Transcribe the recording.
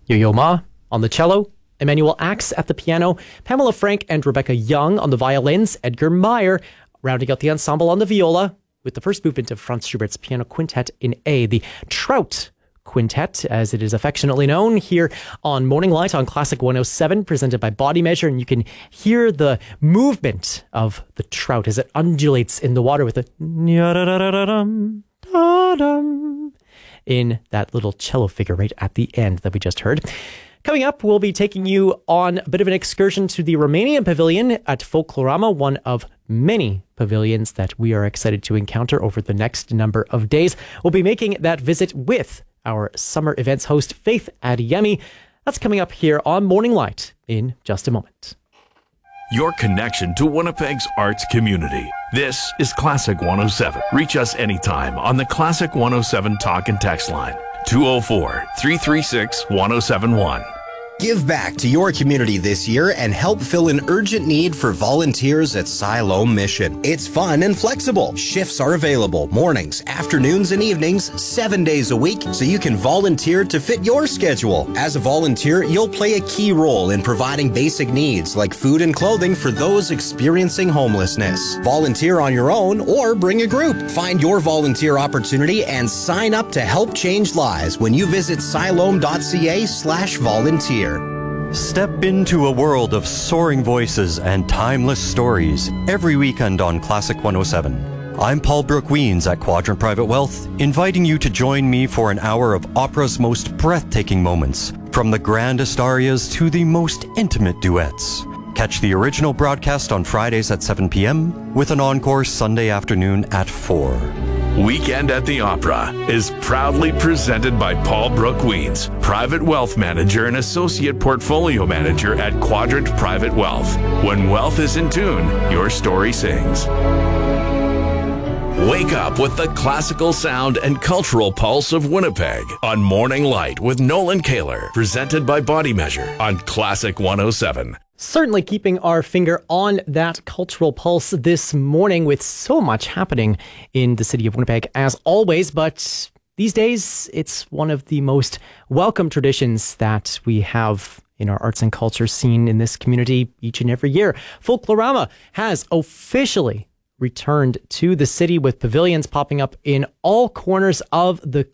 Yo-Yo Ma on the cello, Emmanuel Axe at the piano, Pamela Frank and Rebecca Young on the violins, Edgar Meyer rounding out the ensemble on the viola with the first movement of Franz Schubert's Piano Quintet in A, the Trout Quintet, as it is affectionately known, here on Morning Light on Classic 107, presented by Body Measure. And you can hear the movement of the trout as it undulates in the water with a in that little cello figure right at the end that we just heard. Coming up, we'll be taking you on a bit of an excursion to the Romanian Pavilion at Folklorama, one of many pavilions that we are excited to encounter over the next number of days. We'll be making that visit with our summer events host, Faith Adeyemi. That's coming up here on Morning Light in just a moment. Your connection to Winnipeg's arts community. This is Classic 107. Reach us anytime on the Classic 107 talk and text line, 204-336-1071. Give back to your community this year and help fill an urgent need for volunteers at Siloam Mission. It's fun and flexible. Shifts are available mornings, afternoons, and evenings, 7 days a week, so you can volunteer to fit your schedule. As a volunteer, you'll play a key role in providing basic needs like food and clothing for those experiencing homelessness. Volunteer on your own or bring a group. Find your volunteer opportunity and sign up to help change lives when you visit siloam.ca/volunteer. Step into a world of soaring voices and timeless stories every weekend on Classic 107. I'm Paul Brooke Weens at Quadrant Private Wealth, inviting you to join me for an hour of opera's most breathtaking moments, from the grandest arias to the most intimate duets. Catch the original broadcast on Fridays at 7 p.m. with an encore Sunday afternoon at 4. Weekend at the Opera is proudly presented by Paul Brooke Weens, Private Wealth Manager and Associate Portfolio Manager at Quadrant Private Wealth. When wealth is in tune, your story sings. Wake up with the classical sound and cultural pulse of Winnipeg on Morning Light with Nolan Kaler, presented by Body Measure on Classic 107. Certainly keeping our finger on that cultural pulse this morning with so much happening in the city of Winnipeg as always, but these days it's one of the most welcome traditions that we have in our arts and culture scene in this community each and every year. Folklorama has officially returned to the city with pavilions popping up in all corners of the